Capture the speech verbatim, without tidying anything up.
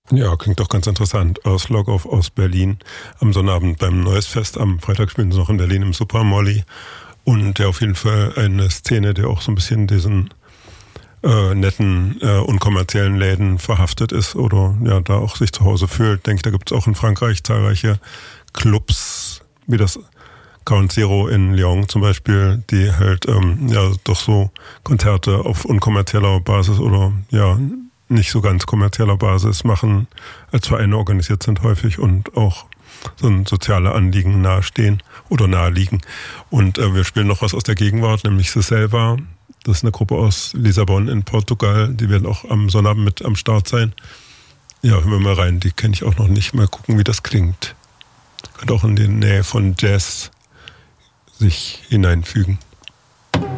Ja, klingt doch ganz interessant. Auslog auf aus Berlin am Sonnabend beim Neues Fest. Am Freitag spielen sie noch in Berlin im Super Molly. Und ja, auf jeden Fall eine Szene, die auch so ein bisschen diesen äh, netten, äh, unkommerziellen Läden verhaftet ist oder ja, da auch sich zu Hause fühlt. Denke ich, da gibt es auch in Frankreich zahlreiche Clubs, wie das Count Zero in Lyon zum Beispiel, die halt ähm, ja doch so Konzerte auf unkommerzieller Basis oder ja nicht so ganz kommerzieller Basis machen, als Vereine organisiert sind häufig und auch so ein soziale Anliegen nahestehen oder naheliegen. Und äh, wir spielen noch was aus der Gegenwart, nämlich Se Selva. Das ist eine Gruppe aus Lissabon in Portugal, die werden auch am Sonnabend mit am Start sein. Ja, hören wir mal rein, die kenne ich auch noch nicht. Mal gucken, wie das klingt. Könnte auch in die Nähe von Jazz sich hineinfügen.